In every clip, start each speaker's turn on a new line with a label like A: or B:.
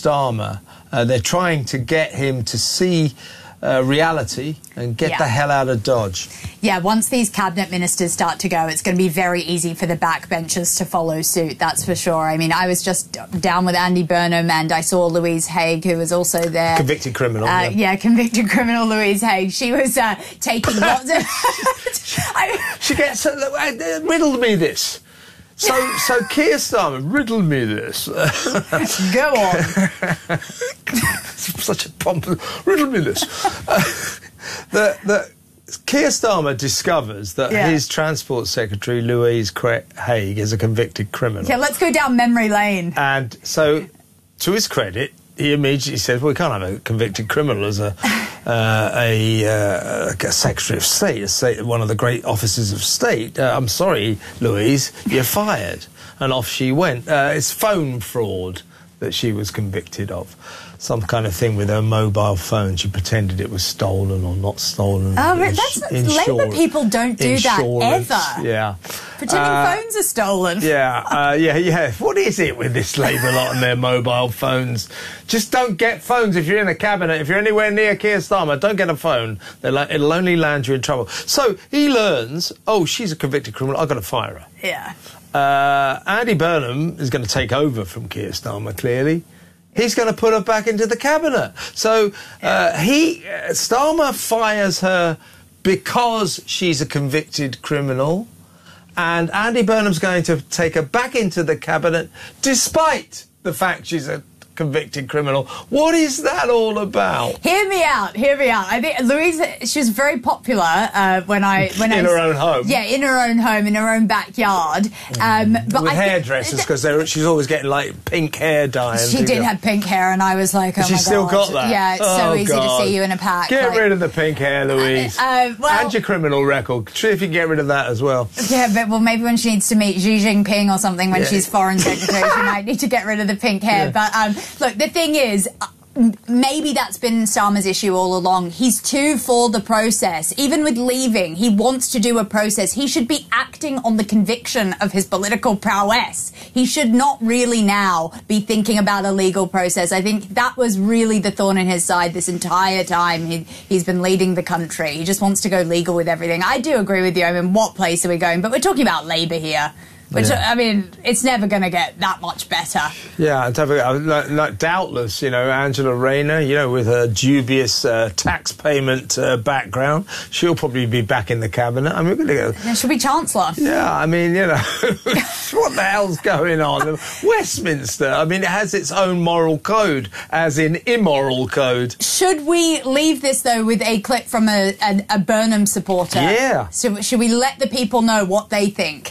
A: Starmer. They're trying to get him to see reality and get the hell out of Dodge.
B: Yeah, once these cabinet ministers start to go, it's going to be very easy for the backbenchers to follow suit, that's for sure. I mean, I was just down with Andy Burnham and I saw Louise Haigh, who was also there.
A: Convicted criminal.
B: Yeah, convicted criminal Louise Haigh. She was taking lots of...
A: She gets... riddle me this. So Keir Starmer, riddle me this.
B: Go on.
A: Such a pompous... Riddle me this. Keir Starmer discovers that his Transport Secretary, Louise Haigh, is a convicted criminal.
B: Yeah, let's go down memory lane.
A: And so, to his credit, he immediately says, well, we can't have a convicted criminal as a Secretary of State, one of the great officers of state. I'm sorry, Louise, you're fired. And off she went. It's phone fraud that she was convicted of. Some kind of thing with her mobile phone. She pretended it was stolen or not stolen.
B: Oh, that's Labour people don't do that ever.
A: Yeah.
B: Pretending phones are stolen.
A: Yeah. What is it with this Labour lot and their mobile phones? Just don't get phones if you're in a cabinet. If you're anywhere near Keir Starmer, don't get a phone. It'll only land you in trouble. So he learns, oh, she's a convicted criminal, I've got to fire her.
B: Yeah.
A: Andy Burnham is going to take over from Keir Starmer, clearly. He's going to put her back into the cabinet. So Starmer fires her because she's a convicted criminal, and Andy Burnham's going to take her back into the cabinet despite the fact she's a convicted criminal. What is that all about?
B: Hear me out. I think Louise, she was very popular when I
A: in her own home.
B: Yeah, in her own home, in her own backyard.
A: But with hairdressers, because she's always getting like pink hair dye.
B: She did have pink hair, and I was like, oh my God.
A: She's still got that.
B: Yeah, it's so easy to see you in a pack.
A: Get rid of the pink hair, Louise. And your criminal record. See if you can get rid of that as well.
B: Yeah, but maybe when she needs to meet Xi Jinping or something when she's foreign secretary, she might need to get rid of the pink hair.
A: Yeah.
B: But look, the thing is, maybe that's been Starmer's issue all along. He's too for the process. Even with leaving, he wants to do a process. He should be acting on the conviction of his political prowess. He should not really now be thinking about a legal process. I think that was really the thorn in his side this entire time he's been leading the country. He just wants to go legal with everything. I do agree with you. I mean, what place are we going? But we're talking about Labour here. Which, I mean, it's never going to get that much better.
A: Yeah, doubtless, Angela Rayner, with her dubious tax payment background, she'll probably be back in the cabinet. I mean, we're going to go...
B: She'll be Chancellor.
A: Yeah, I mean, what the hell's going on? Westminster, I mean, it has its own moral code, as in immoral code.
B: Should we leave this, though, with a clip from a Burnham supporter?
A: Yeah.
B: So should we let the people know what they think?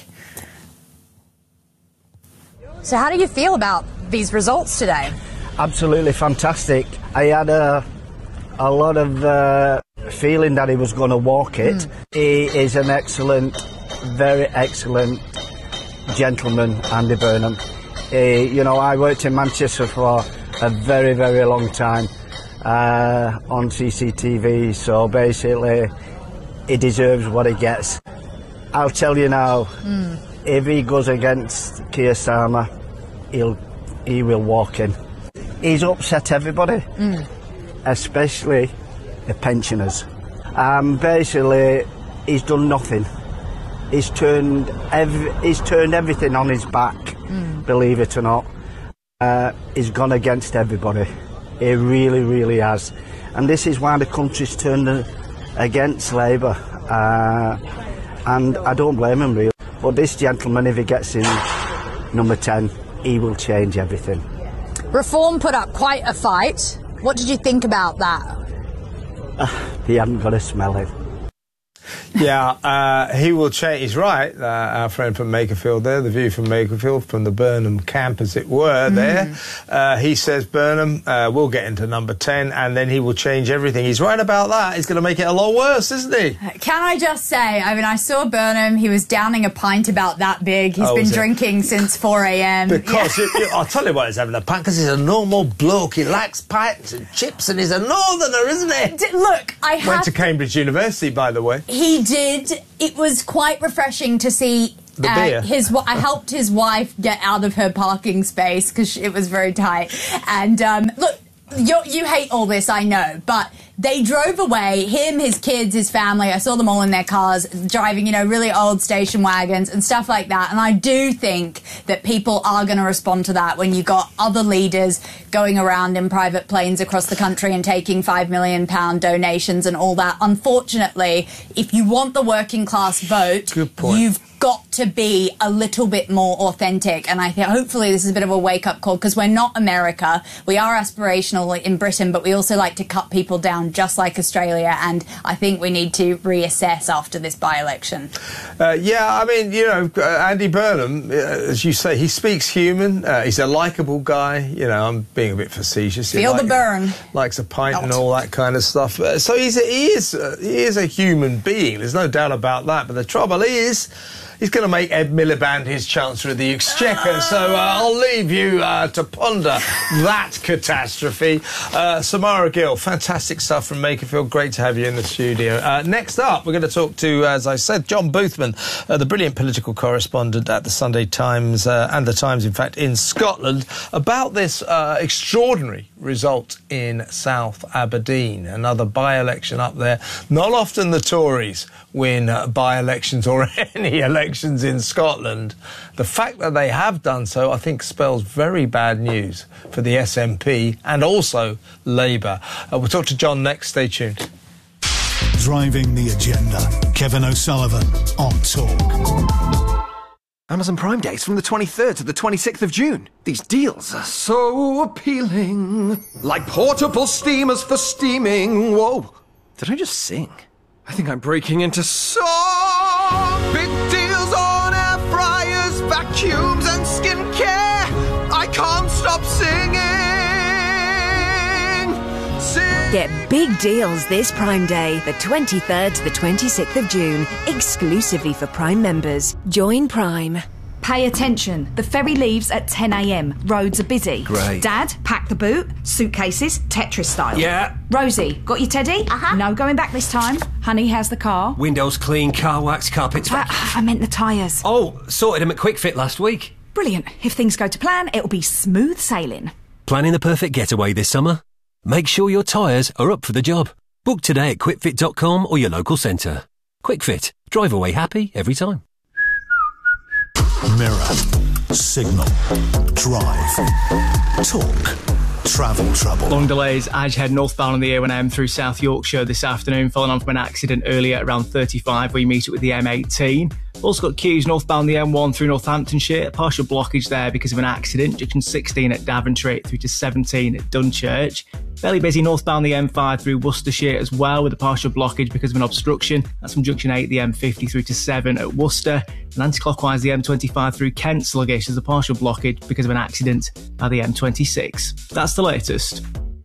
B: So how do you feel about these results today?
C: Absolutely fantastic. I had a lot of feeling that he was going to walk it. He is an excellent, very excellent gentleman, Andy Burnham. I worked in Manchester for a very, very long time on CCTV, so basically he deserves what he gets. I'll tell you now, if he goes against Keir Starmer, he will walk in. He's upset everybody, especially the pensioners. Basically, he's done nothing. He's turned everything on his back, believe it or not. He's gone against everybody. He really, really has. And this is why the country's turned against Labour. And I don't blame him, really. But this gentleman, if he gets in number 10, he will change everything.
B: Reform put up quite a fight. What did you think about that?
C: He hadn't got a smell in.
A: Yeah, he will change. He's right, our friend from Makerfield there, the view from Makerfield, from the Burnham camp, as it were, there. He says Burnham will get into number 10, and then he will change everything. He's right about that. He's going to make it a lot worse, isn't he?
B: Can I just say, I mean, I saw Burnham. He was downing a pint about that big. He's been drinking since 4 a.m.
A: Because, I'll tell you why he's having a pint, because he's a normal bloke. He likes pints and chips, and he's a northerner, isn't he?
B: Look,
A: Went to Cambridge University, by the way.
B: He did. It was quite refreshing to see
A: The beer.
B: I helped his wife get out of her parking space because it was very tight. And look, you hate all this, I know, but they drove away, him, his kids, his family. I saw them all in their cars driving, really old station wagons and stuff like that. And I do think that people are going to respond to that when you've got other leaders going around in private planes across the country and taking £5 million donations and all that. Unfortunately, if you want the working class vote, you've got to be a little bit more authentic. And I think hopefully this is a bit of a wake-up call, because we're not America. We are aspirational in Britain, but we also like to cut people down just like Australia, and I think we need to reassess after this by-election.
A: Andy Burnham, as you say, he speaks human. He's a likeable guy. I'm being a bit facetious.
B: Feel the burn.
A: Likes a pint and all that kind of stuff. So he is a human being. There's no doubt about that. But the trouble is, he's going to make Ed Miliband his Chancellor of the Exchequer, so I'll leave you to ponder that catastrophe. Samara Gill, fantastic stuff from Makerfield. Great to have you in the studio. Next up, we're going to talk to, as I said, John Boothman, the brilliant political correspondent at the Sunday Times, and the Times, in fact, in Scotland, about this extraordinary result in South Aberdeen. Another by-election up there. Not often the Tories win by-elections or any elections in Scotland. The fact that they have done so, I think, spells very bad news for the SNP and also Labour. We'll talk to John next. Stay tuned.
D: Driving the agenda. Kevin O'Sullivan on Talk.
E: Amazon Prime Days from the 23rd to the 26th of June. These deals are so appealing. Like portable steamers for steaming. Whoa. Did I just sing? I think I'm breaking into song. Big deals on air fryers, vacuums and skincare. I can't stop singing.
F: Get big deals this Prime Day, the 23rd to the 26th of June, exclusively for Prime members. Join Prime.
G: Pay attention. The ferry leaves at 10 a.m. Roads are busy.
E: Great.
G: Dad, pack the boot. Suitcases, Tetris style.
E: Yeah.
G: Rosie, got your teddy?
B: Uh-huh.
G: No going back this time. Honey, how's the car?
H: Windows clean, car wax, carpets.
G: I meant the tyres.
H: Oh, sorted them at Quick Fit last week.
G: Brilliant. If things go to plan, it'll be smooth sailing.
H: Planning the perfect getaway this summer? Make sure your tyres are up for the job. Book today at quickfit.com or your local centre. Quick Fit. Drive away happy every time.
D: Mirror, Signal, Drive, Talk, Travel Trouble.
I: Long delays as you head northbound on the A1M through South Yorkshire this afternoon, following on from an accident earlier around 35 where you meet it with the M18. Also got queues northbound the M1 through Northamptonshire, partial blockage there because of an accident, junction 16 at Daventry through to 17 at Dunchurch. Fairly busy northbound the M5 through Worcestershire as well, with a partial blockage because of an obstruction. That's from junction 8 the M50 through to 7 at Worcester. And anti-clockwise the M25 through Kent sluggish as a partial blockage because of an accident by the M26. That's the latest.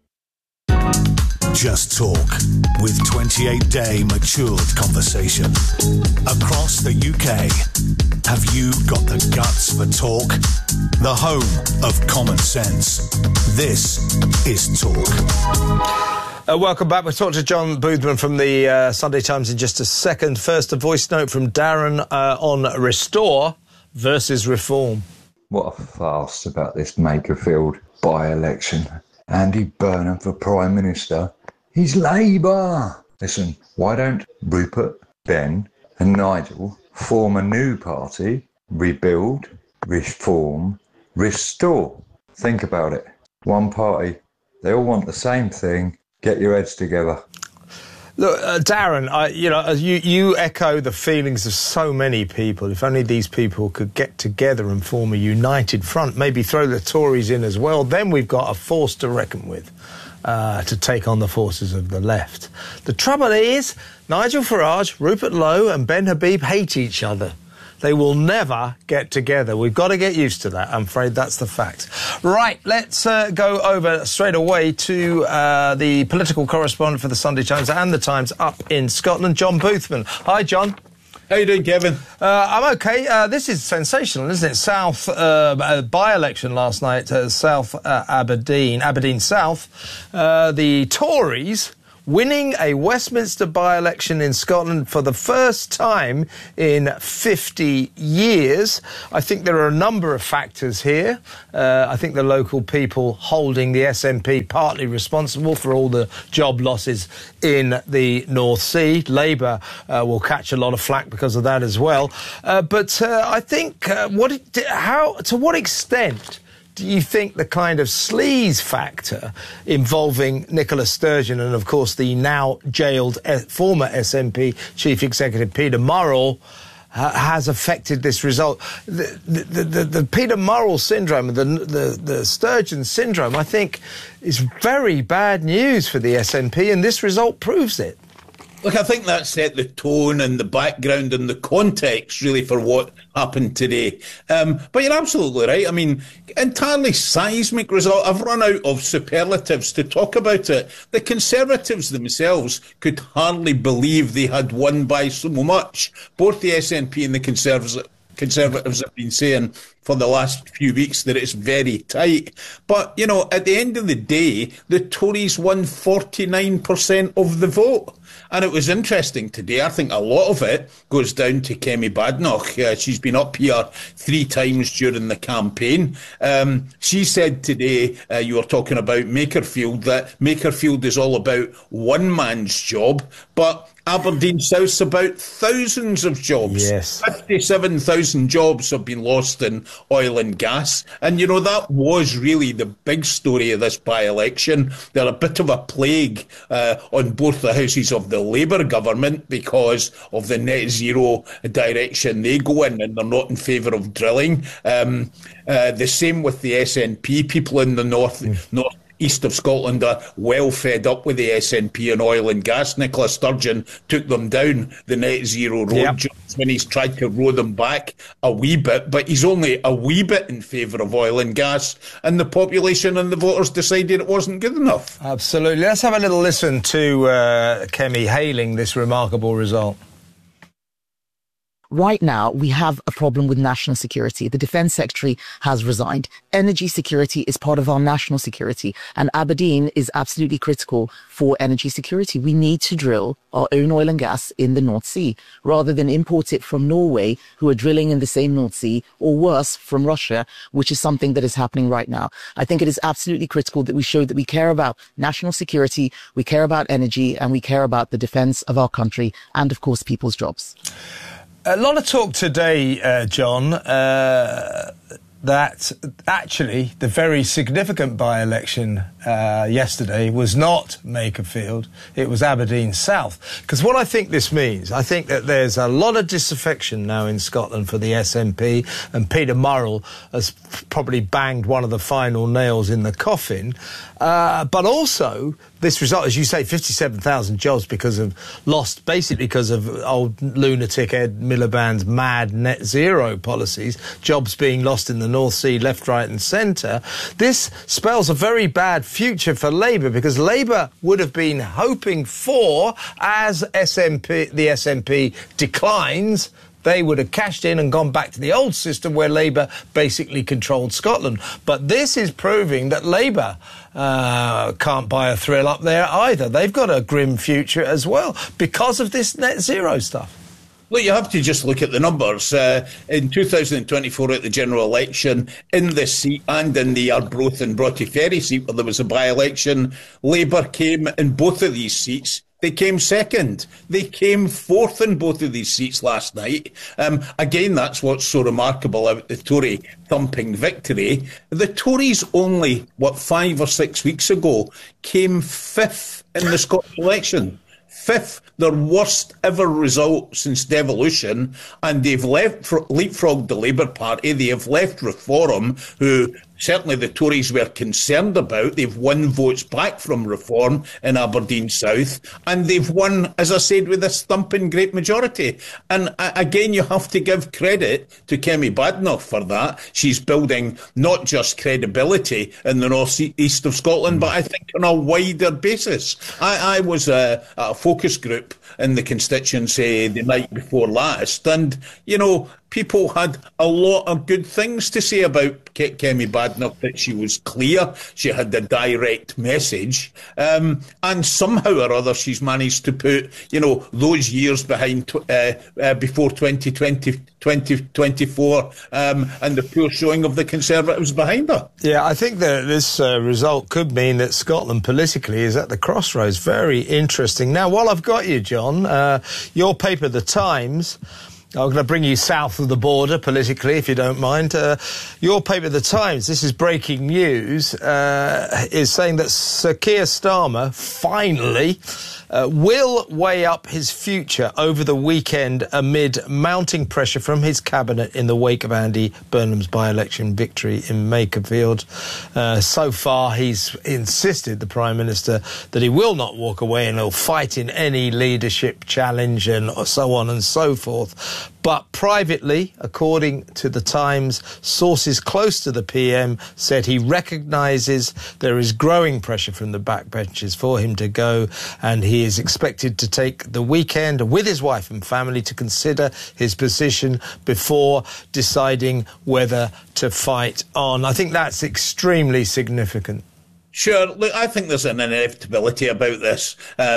D: Just Talk, with 28-day matured conversation. Across the UK, have you got the guts for talk? The home of common sense. This is Talk.
A: Welcome back. We'll talk to John Boothman from the Sunday Times in just a second. First, a voice note from Darren on Restore versus Reform.
J: What a farce about this Makerfield by-election. Andy Burnham for Prime Minister. He's Labour. Listen, why don't Rupert, Ben and Nigel form a new party? Rebuild, reform, restore. Think about it. One party. They all want the same thing. Get your heads together.
A: Look, Darren, you echo the feelings of so many people. If only these people could get together and form a united front, maybe throw the Tories in as well, then we've got a force to reckon with to take on the forces of the left. The trouble is, Nigel Farage, Rupert Lowe and Ben Habib hate each other. They will never get together. We've got to get used to that. I'm afraid that's the fact. Right, let's go over straight away to the political correspondent for the Sunday Times and the Times up in Scotland, John Boothman. Hi, John.
K: How you doing, Kevin?
A: I'm OK. This is sensational, isn't it? South by-election last night, South Aberdeen South. The Tories winning a Westminster by-election in Scotland for the first time in 50 years. I think there are a number of factors here. I think the local people holding the SNP partly responsible for all the job losses in the North Sea. Labour will catch a lot of flack because of that as well. But I think to what extent do you think the kind of sleaze factor involving Nicola Sturgeon and, of course, the now jailed former SNP Chief Executive Peter Murrell has affected this result? The Peter Murrell syndrome, the Sturgeon syndrome, I think, is very bad news for the SNP, and this result proves it.
K: Look, I think that set the tone and the background and the context, really, for what happened today. But you're absolutely right. I mean, entirely seismic result. I've run out of superlatives to talk about it. The Conservatives themselves could hardly believe they had won by so much. Both the SNP and the Conservatives have been saying for the last few weeks that it's very tight. But, you know, at the end of the day, the Tories won 49% of the vote. And it was interesting today. I think a lot of it goes down to Kemi Badenoch. She's been up here 3 times during the campaign. She said today, you were talking about Makerfield, that Makerfield is all about one man's job, but Aberdeen South's about thousands of jobs.
A: Yes.
K: 57,000 jobs have been lost in oil and gas. And, you know, that was really the big story of this by-election. They're a bit of a plague on both the houses of the Labour government because of the net zero direction they go in, and they're not in favour of drilling. The same with the SNP. People in the north east of Scotland are well fed up with the SNP and oil and gas. Nicola Sturgeon took them down the net zero road just when he's tried to row them back a wee bit, but he's only a wee bit in favour of oil and gas, and the population and the voters decided it wasn't good enough.
A: Absolutely. Let's have a little listen to Kemi hailing this remarkable result.
L: Right now, we have a problem with national security. The Defence Secretary has resigned. Energy security is part of our national security, and Aberdeen is absolutely critical for energy security. We need to drill our own oil and gas in the North Sea, rather than import it from Norway, who are drilling in the same North Sea, or worse, from Russia, which is something that is happening right now. I think it is absolutely critical that we show that we care about national security, we care about energy, and we care about the defence of our country, and, of course, people's jobs.
A: A lot of talk today, John, that actually the very significant by-election yesterday was not Makerfield, it was Aberdeen South. Because what I think this means, I think that there's a lot of disaffection now in Scotland for the SNP, and Peter Murrell has probably banged one of the final nails in the coffin. But also, this result, as you say, 57,000 jobs basically because of old lunatic Ed Miliband's mad net zero policies, jobs being lost in the North Sea, left, right and centre. This spells a very bad future for Labour, because Labour would have been hoping for, as the SNP declines, they would have cashed in and gone back to the old system where Labour basically controlled Scotland. But this is proving that Labour can't buy a thrill up there either. They've got a grim future as well because of this net zero stuff.
K: Look, you have to just look at the numbers. In 2024 at the general election, in this seat and in the Arbroath and Broughty Ferry seat where there was a by-election, Labour came in both of these seats. They came second. They came fourth in both of these seats last night. Again, that's what's so remarkable about the Tory thumping victory. The Tories only, 5 or 6 weeks ago, came fifth in the Scottish election. Fifth, their worst ever result since devolution, and they've leapfrogged the Labour Party. They have left Reform, who certainly the Tories were concerned about. They've won votes back from Reform in Aberdeen South, and they've won, as I said, with a thumping great majority. And again, you have to give credit to Kemi Badenoch for that. She's building not just credibility in the north east of Scotland, but I think on a wider basis. I was at a focus group in the constituency the night before last, and, you know, people had a lot of good things to say about Kemi Badenoch that she was clear, she had the direct message, and somehow or other she's managed to put, those years behind before 2024 and the poor showing of the Conservatives behind her.
A: Yeah, I think that this result could mean that Scotland politically is at the crossroads. Very interesting. Now, while I've got you, John, your paper, The Times, I'm going to bring you south of the border politically, if you don't mind. Your paper, The Times, this is breaking news, is saying that Sir Keir Starmer finally will weigh up his future over the weekend amid mounting pressure from his cabinet in the wake of Andy Burnham's by-election victory in Makerfield. So far, he's insisted, the Prime Minister, that he will not walk away and he'll fight in any leadership challenge and so on and so forth. But privately, according to The Times, sources close to the PM said he recognises there is growing pressure from the backbenchers for him to go, and he is expected to take the weekend with his wife and family to consider his position before deciding whether to fight on. I think that's extremely significant.
K: Sure. Look, I think there's an inevitability about this.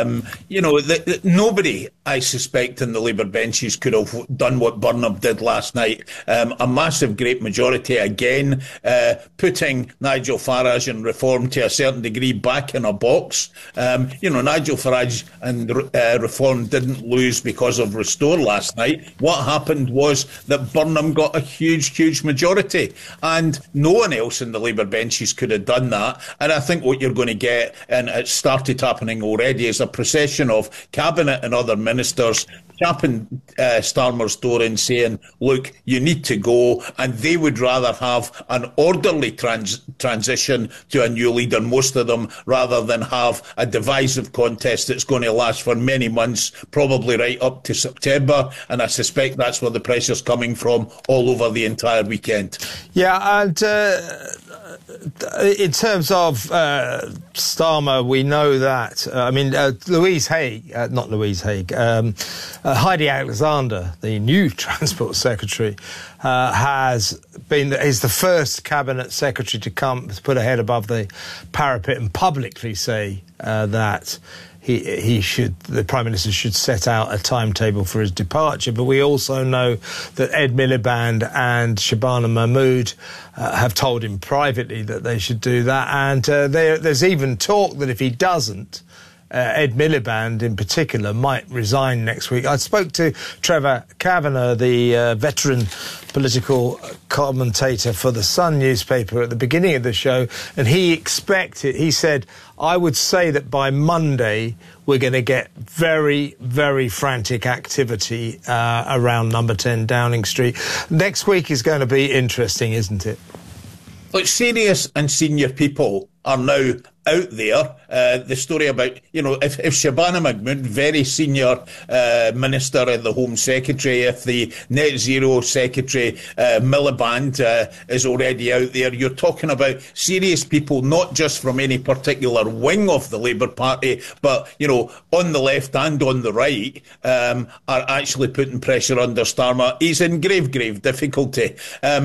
K: Nobody, I suspect, in the Labour benches could have done what Burnham did last night. A massive, great majority, again, putting Nigel Farage and Reform to a certain degree back in a box. Nigel Farage and Reform didn't lose because of Restore last night. What happened was that Burnham got a huge, huge majority, and no one else in the Labour benches could have done that. And I think what you're going to get, and it started happening already, is a procession of Cabinet and other ministers tapping Starmer's door and saying, look, you need to go, and they would rather have an orderly transition to a new leader, most of them, rather than have a divisive contest that's going to last for many months, probably right up to September, and I suspect that's where the pressure's coming from all over the entire weekend.
A: Yeah, and in terms of Starmer, we know that, Heidi Alexander, the new Transport Secretary, is the first Cabinet Secretary to put her head above the parapet and publicly say that the Prime Minister should set out a timetable for his departure. But we also know that Ed Miliband and Shabana Mahmood have told him privately that they should do that. And there's even talk that if he doesn't, Ed Miliband in particular might resign next week. I spoke to Trevor Kavanagh, the veteran political commentator for the Sun newspaper at the beginning of the show, and he said, I would say that by Monday we're going to get very, very frantic activity around number 10 Downing Street. Next week is going to be interesting, isn't it?
K: Look, serious and senior people are now out there. The story about, if Shabana Mahmood, very senior minister and the Home Secretary, if the Net Zero Secretary, Miliband, is already out there, you're talking about serious people, not just from any particular wing of the Labour Party, but, on the left and on the right, are actually putting pressure under Starmer. He's in grave, grave difficulty.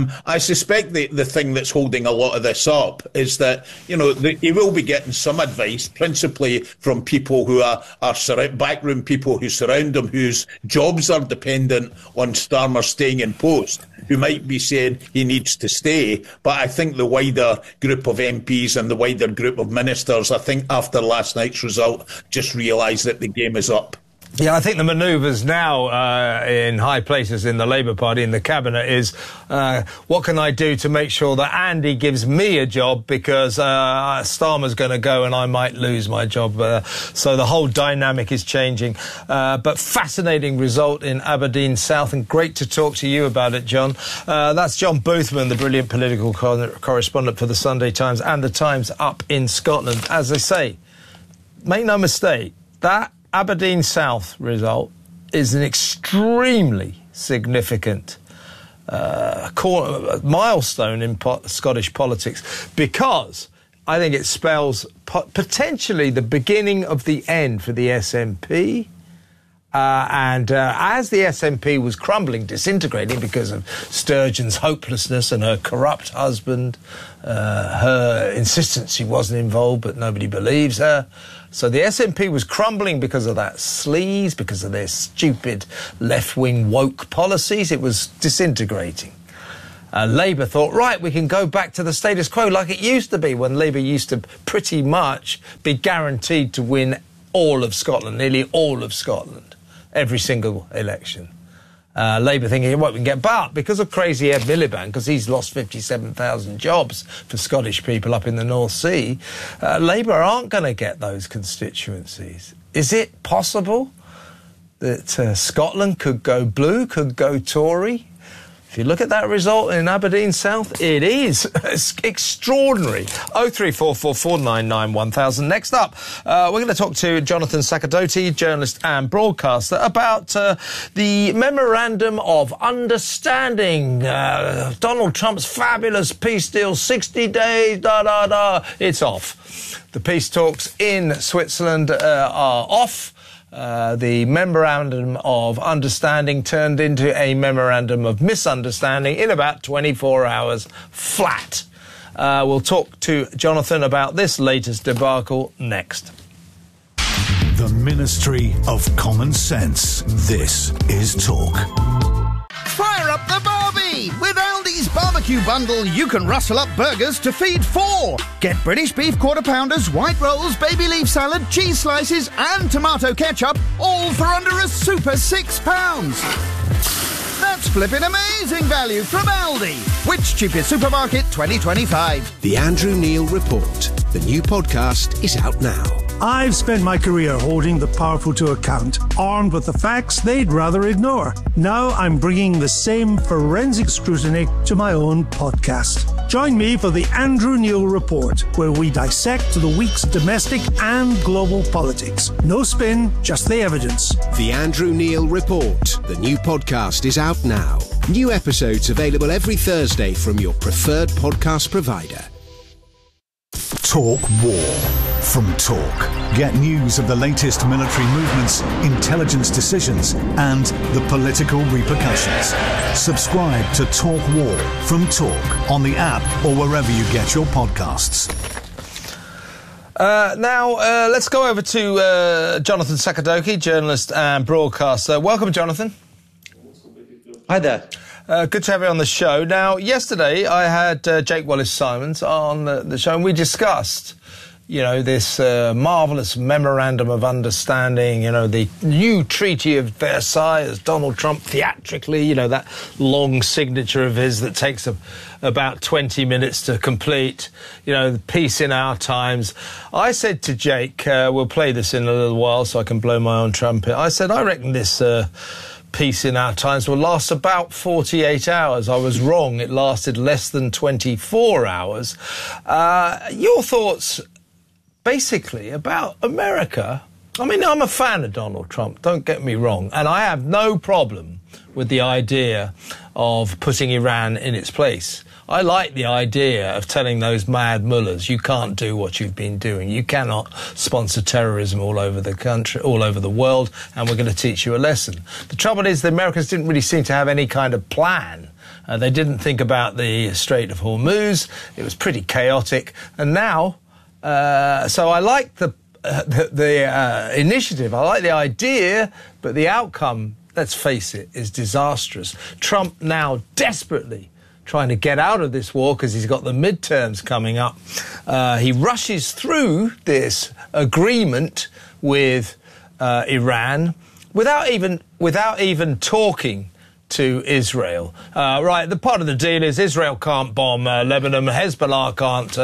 K: I suspect the thing that's holding a lot of this up is that, he will be getting some advice, principally from people who are backroom people who surround him, whose jobs are dependent on Starmer staying in post, who might be saying he needs to stay. But I think the wider group of MPs and the wider group of ministers, I think after last night's result, just realise that the game is up.
A: Yeah, I think the manoeuvres now in high places in the Labour Party, in the Cabinet, is what can I do to make sure that Andy gives me a job, because Starmer's going to go and I might lose my job. So the whole dynamic is changing. But fascinating result in Aberdeen South, and great to talk to you about it, John. That's John Boothman, the brilliant political correspondent for the Sunday Times and the Times up in Scotland. As I say, make no mistake, that Aberdeen South result is an extremely significant milestone in Scottish politics, because I think it spells potentially the beginning of the end for the SNP And as the SNP was crumbling, disintegrating because of Sturgeon's hopelessness and her corrupt husband, her insistence she wasn't involved, but nobody believes her. So the SNP was crumbling because of that sleaze, because of their stupid left-wing woke policies. It was disintegrating. Labour thought, right, we can go back to the status quo like it used to be, when Labour used to pretty much be guaranteed to win all of Scotland, nearly all of Scotland, every single election. Labour thinking, well, we can get, but because of crazy Ed Miliband, because he's lost 57,000 jobs for Scottish people up in the North Sea, Labour aren't going to get those constituencies. Is it possible that Scotland could go blue, could go Tory? If you look at that result in Aberdeen South, it is extraordinary. 03444991000. Next up, we're going to talk to Jonathan Sakadotti, journalist and broadcaster, about the Memorandum of Understanding. Donald Trump's fabulous peace deal, 60 days, it's off. The peace talks in Switzerland are off. The Memorandum of Understanding turned into a Memorandum of Misunderstanding in about 24 hours flat. We'll talk to Jonathan about this latest debacle next.
D: The Ministry of Common Sense. This is Talk.
M: Fire up the barbie! With Aldi's barbecue bundle, you can rustle up burgers to feed 4. Get British beef quarter-pounders, white rolls, baby leaf salad, cheese slices and tomato ketchup, all for under a super £6. That's flipping amazing value from Aldi. Which cheapest supermarket 2025?
N: The Andrew Neil Report. The new podcast is out now.
O: I've spent my career holding the powerful to account, armed with the facts they'd rather ignore. Now I'm bringing the same forensic scrutiny to my own podcast. Join me for the Andrew Neil Report, where we dissect the week's domestic and global politics. No spin, just the evidence.
N: The Andrew Neil Report. The new podcast is out now. New episodes available every Thursday from your preferred podcast provider.
D: Talk War. From Talk. Get news of the latest military movements, intelligence decisions, and the political repercussions. Subscribe to Talk War from Talk on the app or wherever you get your podcasts.
A: Now, let's go over to Jonathan Sakadotti, journalist and broadcaster. Welcome, Jonathan.
P: Hi there.
A: Good to have you on the show. Now, yesterday I had Jake Wallace-Simons on the show, and we discussed, you know, this marvellous Memorandum of Understanding, you know, the new Treaty of Versailles, as Donald Trump theatrically, you know, that long signature of his that takes about 20 minutes to complete, you know, the peace in our times. I said to Jake, we'll play this in a little while so I can blow my own trumpet. I said, I reckon this peace in our times will last about 48 hours. I was wrong. It lasted less than 24 hours. Your thoughts, basically, about America? I mean, I'm a fan of Donald Trump, don't get me wrong, and I have no problem with the idea of putting Iran in its place. I like the idea of telling those mad mullahs, you can't do what you've been doing. You cannot sponsor terrorism all over the country, all over the world, and we're going to teach you a lesson. The trouble is the Americans didn't really seem to have any kind of plan. They didn't think about the Strait of Hormuz. It was pretty chaotic. And now, so I like the initiative. I like the idea, but the outcome, let's face it, is disastrous. Trump now desperately trying to get out of this war because he's got the midterms coming up. He rushes through this agreement with Iran without even talking to Israel. Right, the part of the deal is Israel can't bomb Lebanon, Hezbollah can't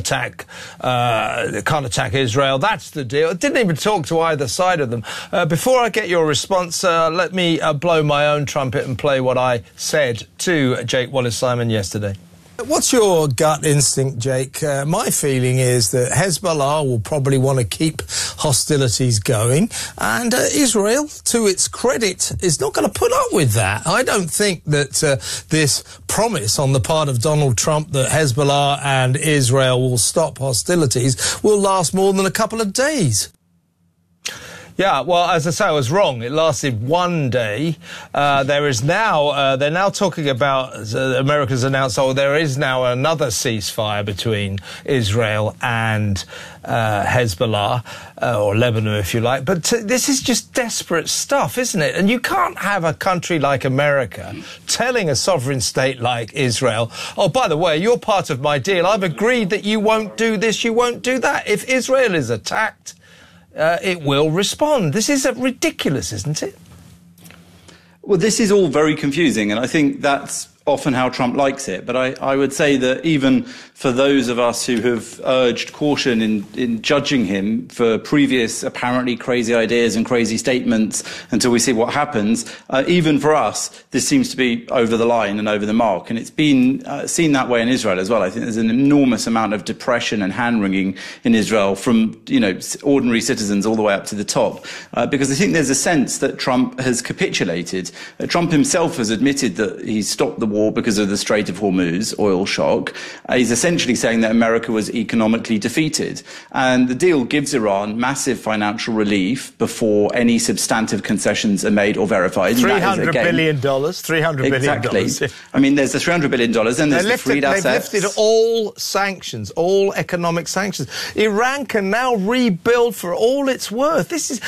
A: attack Israel. That's the deal. It didn't even talk to either side of them. Before I get your response, let me blow my own trumpet and play what I said to Jake Wallace-Simons yesterday. What's your gut instinct, Jake? My feeling is that Hezbollah will probably want to keep hostilities going, and Israel, to its credit, is not going to put up with that. I don't think that this promise on the part of Donald Trump that Hezbollah and Israel will stop hostilities will last more than a couple of days. Yeah, well, as I say, I was wrong. It lasted one day. They're now talking about, America's announced, there is now another ceasefire between Israel and Hezbollah, or Lebanon, if you like. But this is just desperate stuff, isn't it? And you can't have a country like America telling a sovereign state like Israel, oh, by the way, you're part of my deal. I've agreed that you won't do this, you won't do that. If Israel is attacked, it will respond. This is ridiculous, isn't it?
P: Well, this is all very confusing, and I think that's often how Trump likes it. But I would say that even for those of us who have urged caution in judging him for previous apparently crazy ideas and crazy statements until we see what happens, even for us, this seems to be over the line and over the mark. And it's been seen that way in Israel as well. I think there's an enormous amount of depression and hand-wringing in Israel from, ordinary citizens all the way up to the top, because I think there's a sense that Trump has capitulated. Trump himself has admitted that he stopped the war because of the Strait of Hormuz oil shock. He's essentially saying that America was economically defeated. And the deal gives Iran massive financial relief before any substantive concessions are made or verified.
A: $300 billion. $300 billion.
P: Exactly. I mean, there's the $300 billion and there's the freed assets.
A: They've lifted all sanctions, all economic sanctions. Iran can now rebuild for all it's worth. This is,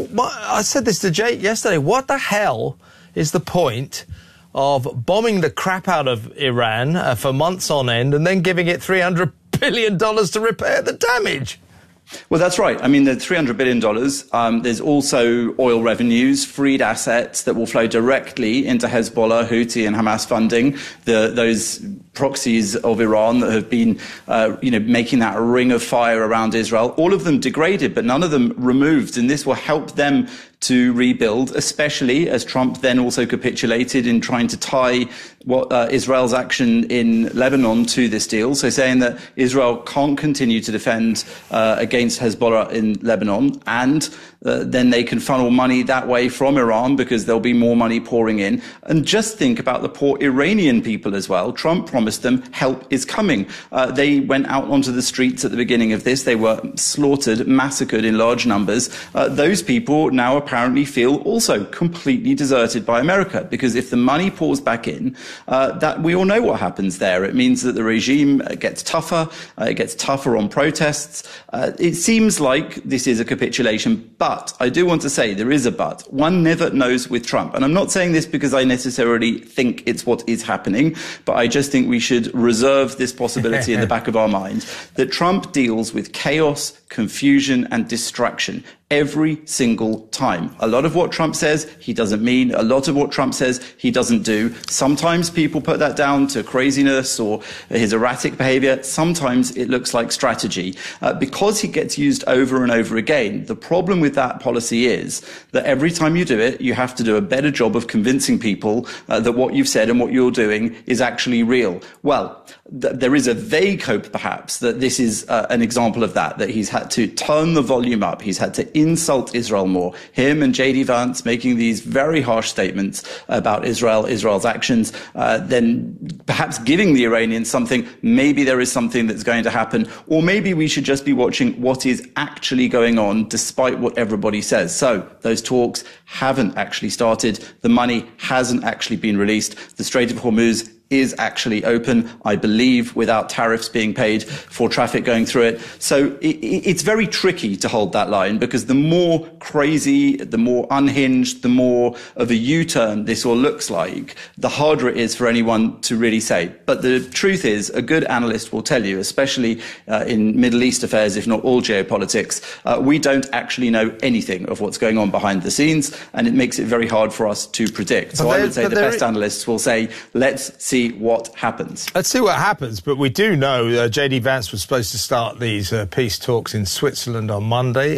A: I said this to Jake yesterday. What the hell is the point of bombing the crap out of Iran for months on end and then giving it $300 billion to repair the damage?
P: Well, that's right. I mean, the $300 billion, there's also oil revenues, freed assets that will flow directly into Hezbollah, Houthi and Hamas funding, those proxies of Iran that have been, making that ring of fire around Israel. All of them degraded, but none of them removed. And this will help them to rebuild, especially as Trump then also capitulated in trying to tie Israel's action in Lebanon to this deal. So saying that Israel can't continue to defend against Hezbollah in Lebanon, and then they can funnel money that way from Iran because there'll be more money pouring in. And just think about the poor Iranian people as well. Trump promised them help is coming. They went out onto the streets at the beginning of this. They were slaughtered, massacred in large numbers. Those people now apparently feel also completely deserted by America, because if the money pours back in, that we all know what happens there. It means that the regime gets tougher. It gets tougher on protests. It seems like this is a capitulation, but I do want to say there is a but. One never knows with Trump. And I'm not saying this because I necessarily think it's what is happening, but I just think we should reserve this possibility in the back of our mind that Trump deals with chaos, confusion and distraction every single time. A lot of what Trump says, he doesn't mean. A lot of what Trump says, he doesn't do. Sometimes people put that down to craziness or his erratic behavior. Sometimes it looks like strategy. Because he gets used over and over again, the problem with that policy is that every time you do it, you have to do a better job of convincing people that what you've said and what you're doing is actually real. Well, there is a vague hope, perhaps, that this is an example of that he's had to turn the volume up. He's had to insult Israel more. Him and J.D. Vance making these very harsh statements about Israel's actions, then perhaps giving the Iranians something. Maybe there is something that's going to happen, or maybe we should just be watching what is actually going on, despite what everybody says. So those talks haven't actually started. The money hasn't actually been released. The Strait of Hormuz is actually open, I believe, without tariffs being paid for traffic going through it. So it's very tricky to hold that line, because the more crazy, the more unhinged, the more of a U-turn this all looks like, the harder it is for anyone to really say. But the truth is, a good analyst will tell you, especially in Middle East affairs, if not all geopolitics, we don't actually know anything of what's going on behind the scenes, and it makes it very hard for us to predict. So I would say the best analysts will say, let's see what happens.
A: Let's see what happens, but we do know J.D. Vance was supposed to start these peace talks in Switzerland on Monday.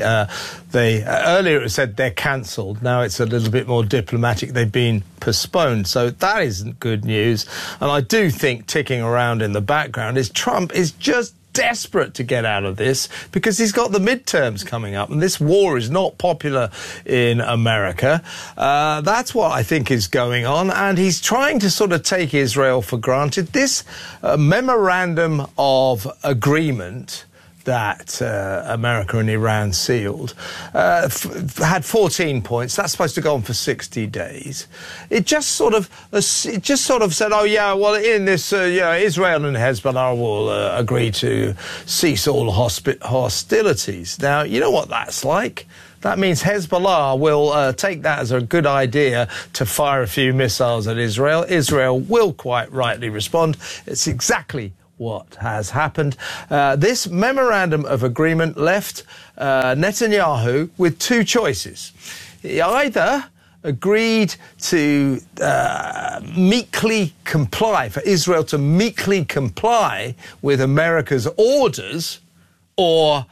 A: Earlier it was said they're cancelled. Now it's a little bit more diplomatic. They've been postponed, so that isn't good news. And I do think ticking around in the background is Trump is just desperate to get out of this, because he's got the midterms coming up and this war is not popular in America. That's what I think is going on, and he's trying to sort of take Israel for granted. This memorandum of agreement that America and Iran sealed had 14 points. That's supposed to go on for 60 days. It just sort of said, oh yeah, well in this, Israel and Hezbollah will agree to cease all hostilities. Now, you know what that's like. That means Hezbollah will take that as a good idea to fire a few missiles at Israel. Israel will quite rightly respond. It's exactly what has happened. This memorandum of agreement left Netanyahu with two choices. He either agreed to meekly comply, for Israel to meekly comply with America's orders, or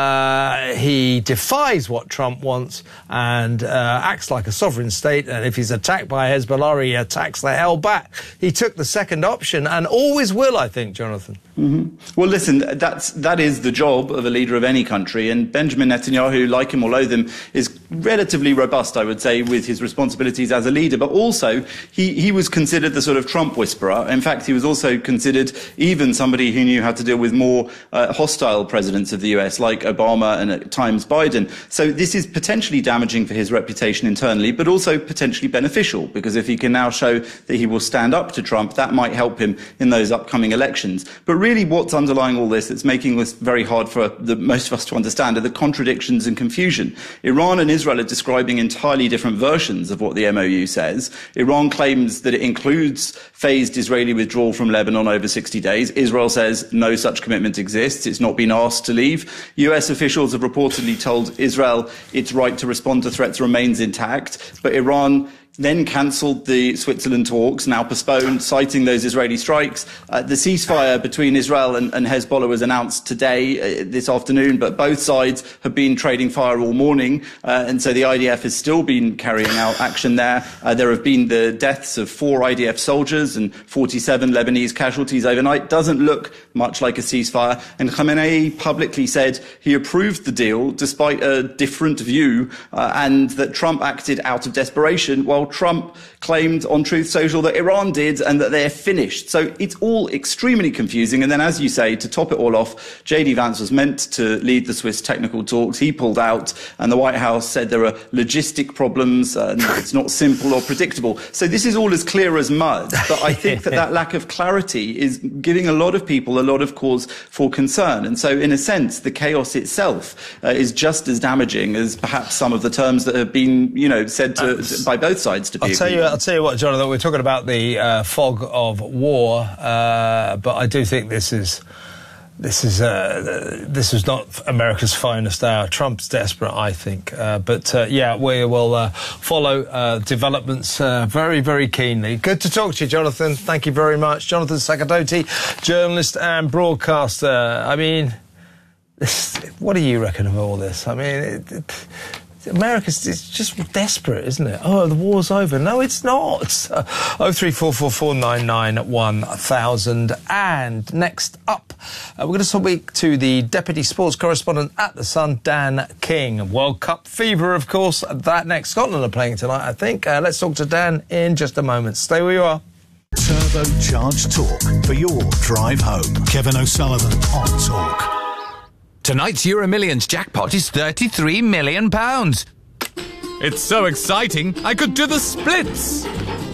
A: he defies what Trump wants and acts like a sovereign state, and if he's attacked by Hezbollah, he attacks the hell back. He took the second option and always will, I think, Jonathan.
P: Mm-hmm. Well, listen, that is the job of a leader of any country, and Benjamin Netanyahu, like him or loathe him, is relatively robust, I would say, with his responsibilities as a leader, but also he was considered the sort of Trump whisperer. In fact, he was also considered even somebody who knew how to deal with more hostile presidents of the US, like Obama and at times Biden. So this is potentially damaging for his reputation internally, but also potentially beneficial, because if he can now show that he will stand up to Trump, that might help him in those upcoming elections. But really what's underlying all this that's making this very hard for most of us to understand are the contradictions and confusion. Iran and Israel are describing entirely different versions of what the MOU says. Iran claims that it includes phased Israeli withdrawal from Lebanon over 60 days. Israel says no such commitment exists. It's not been asked to leave. US officials have reportedly told Israel its right to respond to threats remains intact, but Iran then cancelled the Switzerland talks, now postponed, citing those Israeli strikes. The ceasefire between Israel and Hezbollah was announced today, this afternoon, but both sides have been trading fire all morning, and so the IDF has still been carrying out action there. There have been the deaths of 4 IDF soldiers and 47 Lebanese casualties overnight. Doesn't look much like a ceasefire, and Khamenei publicly said he approved the deal despite a different view, and that Trump acted out of desperation, while Trump claimed on Truth Social that Iran did and that they're finished. So it's all extremely confusing. And then, as you say, to top it all off, J.D. Vance was meant to lead the Swiss technical talks. He pulled out, and the White House said there are logistic problems, and it's not simple or predictable. So this is all as clear as mud. But I think that lack of clarity is giving a lot of people a lot of cause for concern. And so, in a sense, the chaos itself is just as damaging as perhaps some of the terms that have been, said by both sides.
A: I'll tell you what, Jonathan, we're talking about the fog of war, but I do think this is not America's finest hour. Trump's desperate, I think. We will follow developments very, very keenly. Good to talk to you, Jonathan. Thank you very much. Jonathan Sakadotti, journalist and broadcaster. I mean, what do you reckon of all this? I mean, America's it's just desperate, isn't it? Oh, the war's over. No, it's not. 03444991000. And next up, we're going to speak to the deputy sports correspondent at The Sun, Dan King. World Cup fever, of course. That next. Scotland are playing tonight, I think. Let's talk to Dan in just a moment. Stay where you are.
D: Turbocharged talk for your drive home. Kevin O'Sullivan on Talk.
Q: Tonight's Euro Millions jackpot is £33 million. It's so exciting, I could do the splits.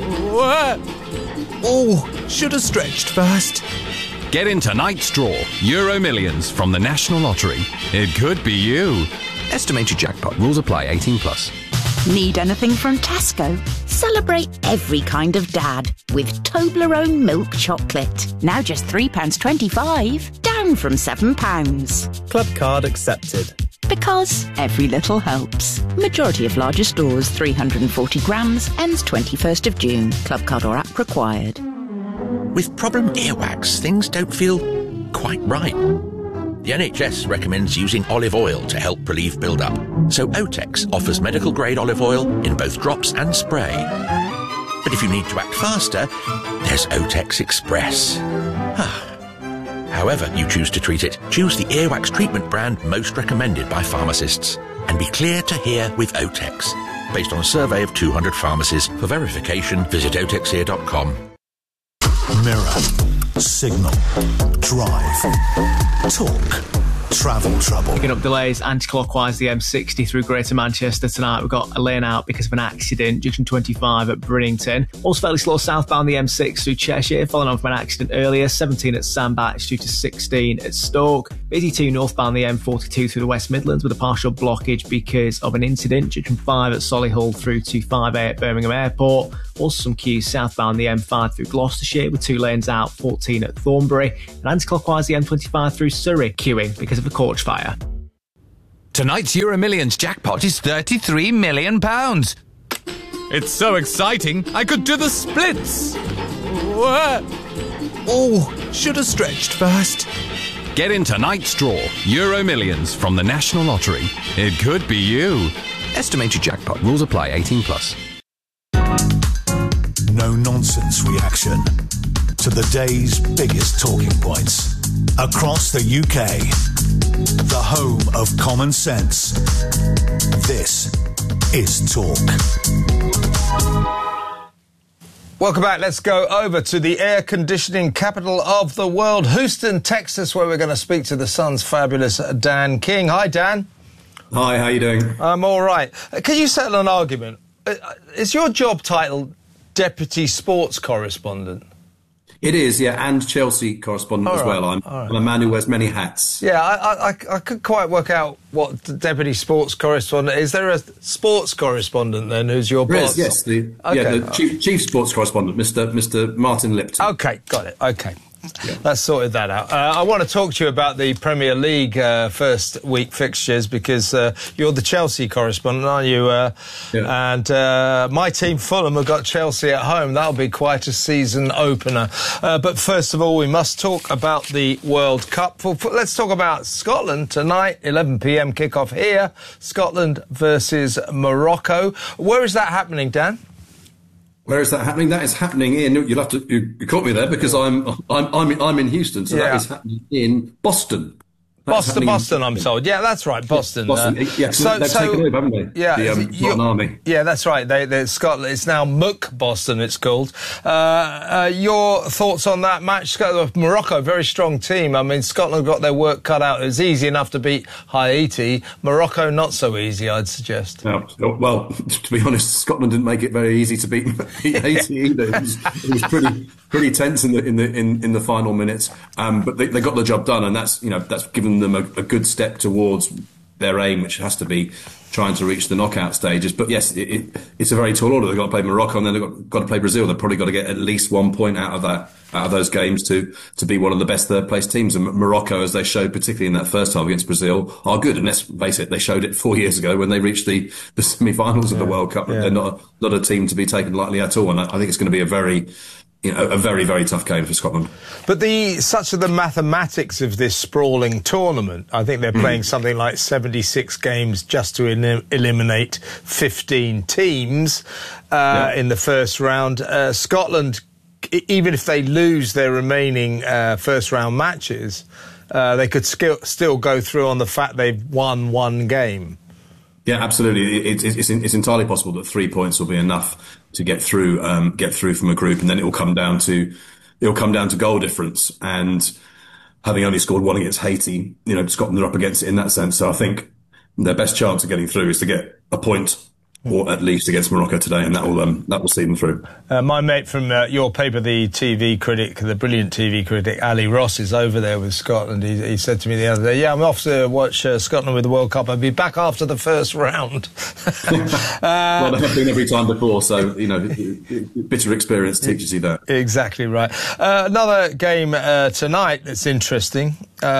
Q: Oh, should have stretched first. Get in tonight's draw, Euro Millions from the National Lottery. It could be you. Estimated jackpot. Rules apply. 18+.
R: Need anything from Tesco? Celebrate every kind of dad with Toblerone milk chocolate. Now just £3.25, down from £7.
S: Club card accepted.
R: Because every little helps. Majority of larger stores, 340 grams, ends 21st of June. Club card or app required.
T: With problem earwax, things don't feel quite right. The NHS recommends using olive oil to help relieve build-up. So Otex offers medical-grade olive oil in both drops and spray. But if you need to act faster, there's Otex Express. However you choose to treat it, choose the earwax treatment brand most recommended by pharmacists. And be clear to hear with Otex. Based on a survey of 200 pharmacies. For verification, visit otexear.com.
D: Mirror, Signal, Drive, Talk. travel trouble.
I: Picking up delays anti-clockwise the M60 through Greater Manchester tonight. We've got a lane out because of an accident, junction 25 at Bridlington. Also fairly slow southbound the M6 through Cheshire, following on from an accident earlier, 17 at Sandbach due to 16 at Stoke. Busy too northbound the M42 through the West Midlands with a partial blockage because of an incident, junction 5 at Solihull through to 5A at Birmingham Airport. Also some queues southbound the M5 through Gloucestershire with 2 lanes out, 14 at Thornbury. And anti-clockwise the M25 through Surrey, queuing because of a Corch fire.
Q: Tonight's Euro Millions jackpot is £33 million. It's so exciting, I could do the splits. Oh, should have stretched first. Get in tonight's draw, Euro Millions from the National Lottery. It could be you. Estimated jackpot. Rules apply. 18+.
D: No nonsense reaction to the day's biggest talking points across the UK. The home of common sense. This is Talk.
A: Welcome back. Let's go over to the air conditioning capital of the world, Houston, Texas, where we're going to speak to the Sun's fabulous Dan King. Hi, Dan.
S: Hi, how you doing?
A: I'm all right. Can you settle an argument? Is your job title Deputy Sports Correspondent?
S: It is, yeah, and Chelsea correspondent as well. I'm a man who wears many hats.
A: Yeah, I couldn't quite work out what the Deputy Sports Correspondent is. There a sports correspondent then who's your boss?
S: Yes, the chief sports correspondent, Mr. Martin Lipton.
A: Okay, got it. Okay. Yeah. That's sorted that out. I want to talk to you about the Premier League first week fixtures because you're the Chelsea correspondent, aren't you? And my team, Fulham, have got Chelsea at home. That'll be quite a season opener. But first of all, we must talk about the World Cup. Let's talk about Scotland tonight, 11 p.m. kickoff here. Scotland versus Morocco. Where is that happening, Dan?
S: Where is that happening? That is happening in. You'll have to. You caught me there because I'm in Houston, so that is happening in Boston.
A: Boston, I'm told. Yeah, that's right, Boston.
S: Boston. They've taken over, haven't they?
A: Yeah,
S: the Army.
A: Yeah, that's right. They Scotland. It's now Muck Boston. It's called. Your thoughts on that match? Morocco, very strong team. I mean, Scotland got their work cut out. It was easy enough to beat Haiti. Morocco, not so easy, I'd suggest.
S: Well, to be honest, Scotland didn't make it very easy to beat Haiti either. It was pretty tense in the final minutes. But they got the job done, and that's given them a good step towards their aim, which has to be trying to reach the knockout stages. But yes, it's a very tall order. They've got to play Morocco and then they've got to play Brazil. They've probably got to get at least 1 point out of those games to be one of the best third place teams. And Morocco, as they showed particularly in that first half against Brazil, are good. And let's face it, they showed it 4 years ago when they reached the semi-finals of the World Cup. They're not a team to be taken lightly at all. And I think it's going to be a very, very tough game for Scotland.
A: But such are the mathematics of this sprawling tournament. I think they're playing something like 76 games just to eliminate 15 teams in the first round. Scotland, even if they lose their remaining first round matches, they could still go through on the fact they've won one game.
S: Yeah, absolutely. It's entirely possible that 3 points will be enough to get through from a group, and then it will come down to goal difference. And having only scored one against Haiti, Scotland are up against it in that sense. So I think their best chance of getting through is to get a point, or at least against Morocco today, and that will see them through. My
A: mate from your paper, the brilliant TV critic Ali Ross, is over there with Scotland. He said to me the other day, "Yeah, I'm off to watch Scotland with the World Cup. I'll be back after the first round."
S: Well, they have been every time before, so bitter experience teaches you that.
A: Exactly right. Another game tonight that's interesting.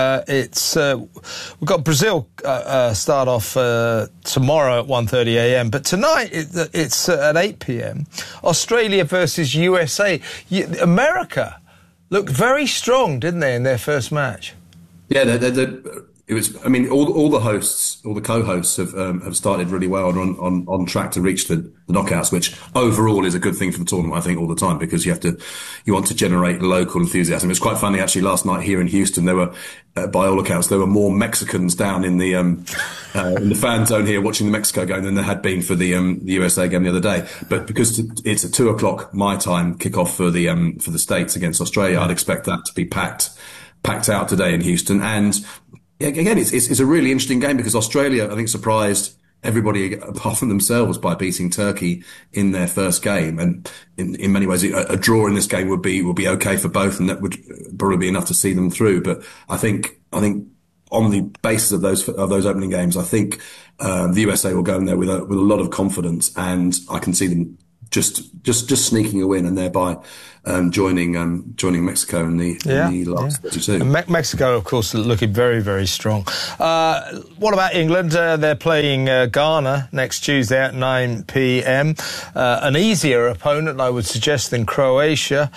A: We've got Brazil start off tomorrow at 1:30 a.m. But tonight it's at 8 p.m. Australia versus USA. America looked very strong, didn't they, in their first match?
S: Yeah, it was. I mean, all the hosts, all the co-hosts have started really well and are on track to reach the knockouts, which overall is a good thing for the tournament, I think, all the time, because you want to generate local enthusiasm. It was quite funny actually last night here in Houston. There were, by all accounts, there were more Mexicans down in the fan zone here watching the Mexico game than there had been for the USA game the other day. But because it's a 2:00 my time kickoff for the States against Australia, I'd expect that to be packed out today in Houston. And again, it's a really interesting game because Australia, I think, surprised everybody apart from themselves by beating Turkey in their first game. And in many ways, a draw in this game would be okay for both, and that would probably be enough to see them through. But I think on the basis of those opening games, I think the USA will go in there with a lot of confidence, and I can see them just sneaking a win and thereby joining Mexico in the last 32.
A: And Mexico, of course, looking very, very strong. What about England? They're playing Ghana next Tuesday at 9 p.m. An easier opponent, I would suggest, than Croatia.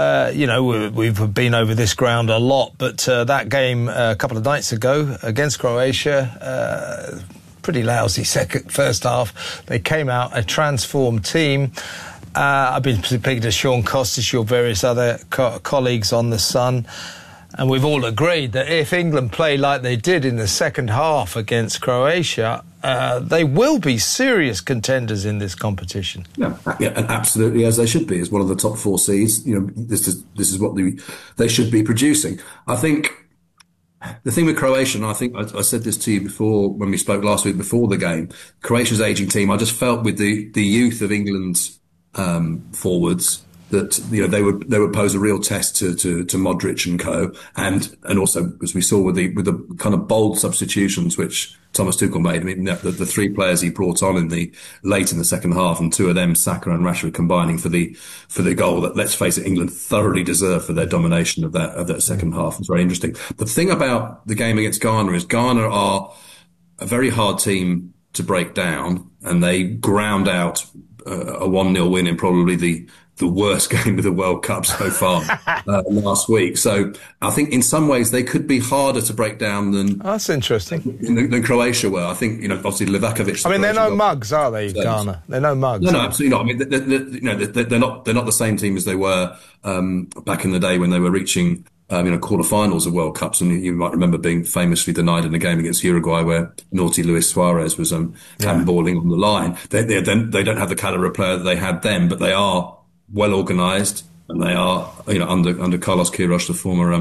A: We've been over this ground a lot, but that game a couple of nights ago against Croatia, pretty lousy first half. They came out a transformed team. I've been speaking to Sean Costas, your various other colleagues on The Sun, and we've all agreed that if England play like they did in the second half against Croatia, they will be serious contenders in this competition.
S: Yeah, and absolutely, as they should be, as one of the top 4 seeds. This is what they should be producing. I think the thing with Croatia, and I think I said this to you before when we spoke last week before the game, Croatia's ageing team, I just felt with the youth of England's forwards that they would pose a real test to Modric and co, and also, as we saw with the kind of bold substitutions which Thomas Tuchel made. I mean, the 3 players he brought on late in the second half, and 2 of them, Saka and Rashford, combining for the goal that, let's face it, England thoroughly deserved for their domination of that second half. It's very interesting. The thing about the game against Ghana is Ghana are a very hard team to break down, and they ground out a 1-0 win in probably the worst game of the World Cup so far last week. So I think in some ways they could be harder to break down than
A: that's interesting
S: than Croatia were. I think obviously Livakovic.
A: I mean, they're no mugs, are they, Ghana? They're no mugs.
S: No, absolutely not. I mean, they're not the same team as they were back in the day when they were reaching quarterfinals of World Cups, and you might remember being famously denied in a game against Uruguay where naughty Luis Suarez was handballing on the line. They don't have the caliber of player that they had then, but they are well organised, and they are under Carlos Queiroz, the former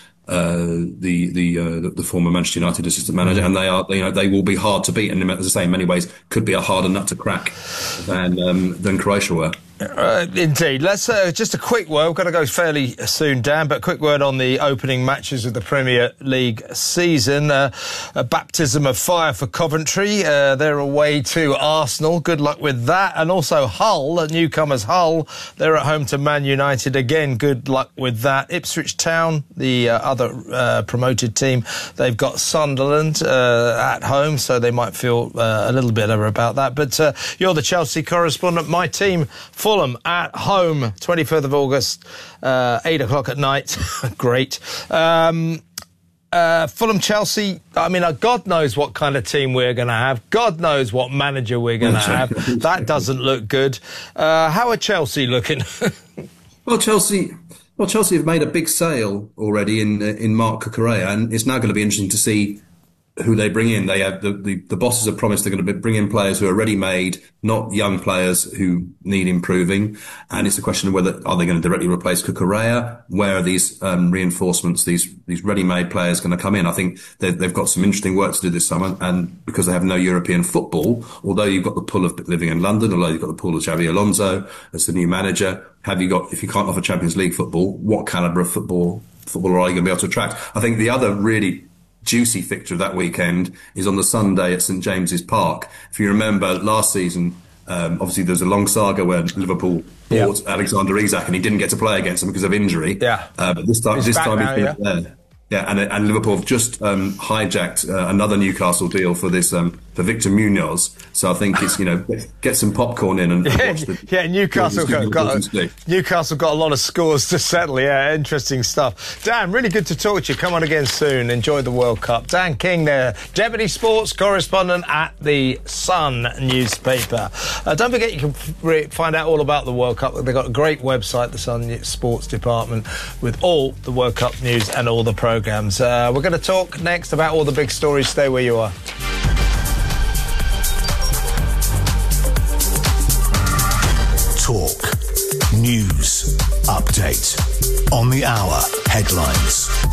S: the former Manchester United assistant manager, and they will be hard to beat, and as I say, in many ways could be a harder nut to crack than Croatia were.
A: Indeed. Let's just a quick word. We've got to go fairly soon, Dan, but a quick word on the opening matches of the Premier League season. A baptism of fire for Coventry. They're away to Arsenal. Good luck with that. And also Hull, newcomers Hull. They're at home to Man United. Again, good luck with that. Ipswich Town, the other promoted team, they've got Sunderland at home, so they might feel a little bit better about that. But you're the Chelsea correspondent. My team, Fulham at home, 23rd of August, 8 o'clock at night. Great. Fulham-Chelsea, I mean, God knows what kind of team we're going to have. God knows what manager we're going to have. That doesn't look good. How are Chelsea looking?
S: Well, Chelsea have made a big sale already in Marc Cucurella, and it's now going to be interesting to see who they bring in. They have the bosses have promised they're going to bring in players who are ready-made, not young players who need improving. And it's a question of whether are they going to directly replace Cucurella? Where are these reinforcements, these ready-made players going to come in? I think they've got some interesting work to do this summer, and because they have no European football, although you've got the pull of living in London, although you've got the pull of Xabi Alonso as the new manager, if you can't offer Champions League football, what calibre of footballer are you going to be able to attract? I think the other really juicy fixture of that weekend is on the Sunday at St James's Park. If you remember last season, obviously there's a long saga where Liverpool bought Alexander Isak and he didn't get to play against them because of injury. But this time he's there. Yeah, and Liverpool have just hijacked another Newcastle deal for this for Victor Munoz. So I think it's get some popcorn in and watch the
A: Newcastle got a lot of scores to settle. Yeah, interesting stuff. Dan, really good to talk to you. Come on again soon. Enjoy the World Cup. Dan King there, Deputy Sports Correspondent at the Sun newspaper. Don't forget you can find out all about the World Cup. They've got a great website, the Sun Sports Department, with all the World Cup news and all the programmes. We're going to talk next about all the big stories. Stay where you are.
D: Talk. News. Update. On the hour. Headlines.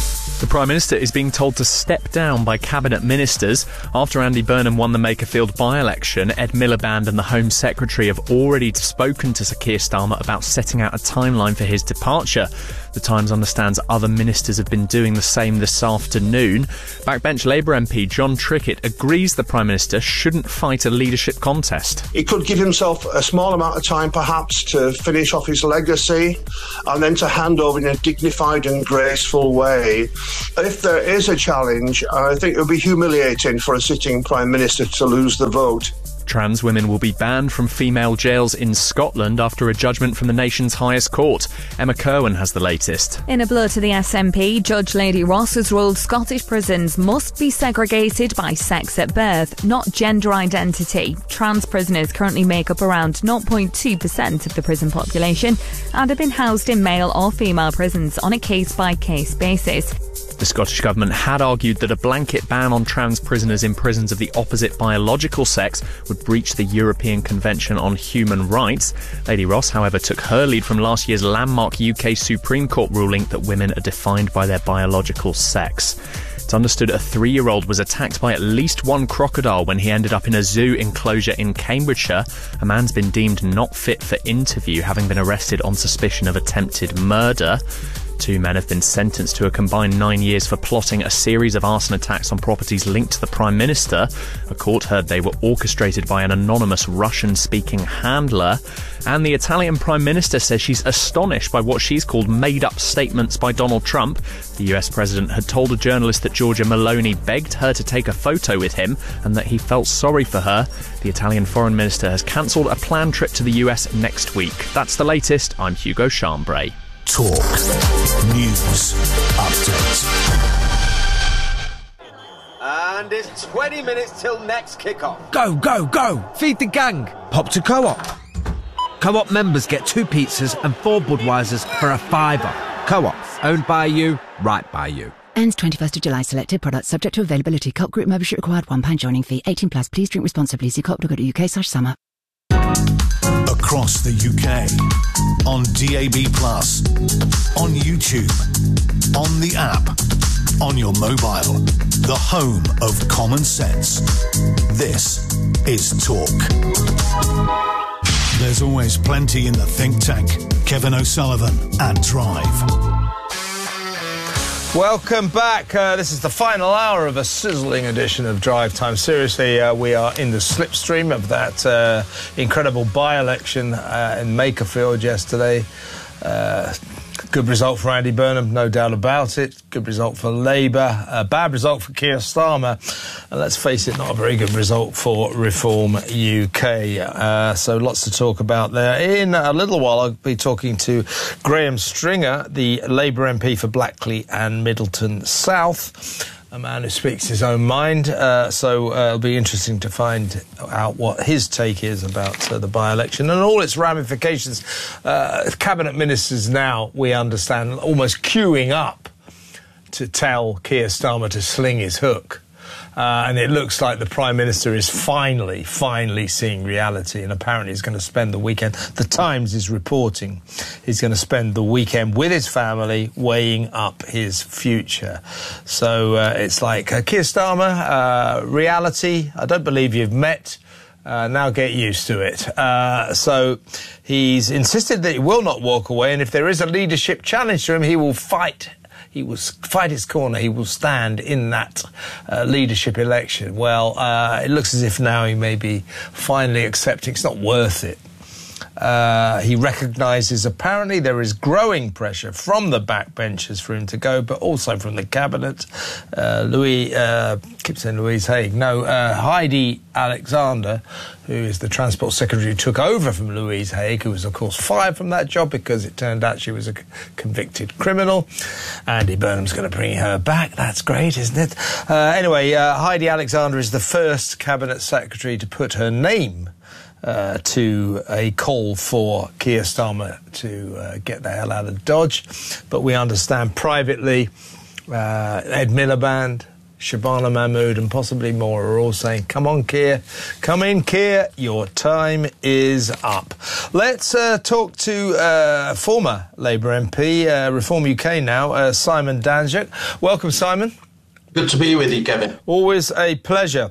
U: The Prime Minister is being told to step down by Cabinet Ministers. After Andy Burnham won the Makerfield by-election, Ed Miliband and the Home Secretary have already spoken to Sir Keir Starmer about setting out a timeline for his departure. The Times understands other ministers have been doing the same this afternoon. Backbench Labour MP John Trickett agrees the Prime Minister shouldn't fight a leadership contest.
V: He could give himself a small amount of time perhaps to finish off his legacy and then to hand over in a dignified and graceful way. If there is a challenge, I think it would be humiliating for a sitting Prime Minister to lose the vote.
U: Trans women will be banned from female jails in Scotland after a judgment from the nation's highest court. Emma Kirwan has the latest.
W: In a blow to the SNP, Judge Lady Ross has ruled Scottish prisons must be segregated by sex at birth, not gender identity. Trans prisoners currently make up around 0.2% of the prison population and have been housed in male or female prisons on a case-by-case basis.
U: The Scottish Government had argued that a blanket ban on trans prisoners in prisons of the opposite biological sex would breach the European Convention on Human Rights. Lady Ross, however, took her lead from last year's landmark UK Supreme Court ruling that women are defined by their biological sex. It's understood a 3-year-old was attacked by at least one crocodile when he ended up in a zoo enclosure in Cambridgeshire. A man's been deemed not fit for interview, having been arrested on suspicion of attempted murder. 2 men have been sentenced to a combined 9 years for plotting a series of arson attacks on properties linked to the Prime Minister. A court heard they were orchestrated by an anonymous Russian-speaking handler. And the Italian Prime Minister says she's astonished by what she's called made-up statements by Donald Trump. The US President had told a journalist that Giorgia Meloni begged her to take a photo with him and that he felt sorry for her. The Italian Foreign Minister has cancelled a planned trip to the US next week. That's the latest. I'm Hugo Chambray.
D: Talk. News. Update.
X: And it's 20 minutes till next kickoff.
Y: Go, go, go! Feed the gang! Pop to Co-op. Co-op members get 2 pizzas and 4 Budweisers for a £5. Co-op. Owned by you, right by you.
Z: Ends 21st of July. Selected products subject to availability. Co-op group membership required. £1 joining fee. 18 plus. Please drink responsibly. See co-op.co.uk/summer.
D: Across the UK, on DAB+, on YouTube, on the app, on your mobile, the home of common sense. This is Talk. There's always plenty in the think tank. Kevin O'Sullivan and Drive.
A: Welcome back. This is the final hour of a sizzling edition of Drive Time. Seriously, we are in the slipstream of that incredible by-election in Makerfield yesterday. Good result for Andy Burnham, no doubt about it. Good result for Labour. Bad result for Keir Starmer. And let's face it, not a very good result for Reform UK. So lots to talk about there. In a little while, I'll be talking to Graham Stringer, the Labour MP for Blackley and Middleton South. A man who speaks his own mind, so it'll be interesting to find out what his take is about the by-election and all its ramifications. Cabinet ministers now, we understand, almost queuing up to tell Keir Starmer to sling his hook. And it looks like the Prime Minister is finally seeing reality, and apparently he's going to spend the weekend. The Times is reporting he's going to spend the weekend with his family weighing up his future. So it's like, Keir Starmer, reality, I don't believe you've met. Now get used to it. So he's insisted that he will not walk away, and if there is a leadership challenge to him, he will fight. He will fight his corner. He will stand in that leadership election. Well, it looks as if now he may be finally accepting it's not worth it. He recognises apparently there is growing pressure from the backbenchers for him to go, but also from the cabinet. Heidi Alexander, who is the Transport Secretary who took over from Louise Haigh, who was, of course, fired from that job because it turned out she was a convicted criminal. Andy Burnham's going to bring her back. That's great, isn't it? Anyway, Heidi Alexander is the first Cabinet Secretary to put her name to a call for Keir Starmer to get the hell out of Dodge. But we understand privately, Ed Miliband, Shabana Mahmood and possibly more are all saying, come on, Keir, come in, Keir, your time is up. Let's talk to former Labour MP, Reform UK now, Simon Danczuk. Welcome, Simon.
B: Good to be with you, Kevin.
A: Always a pleasure.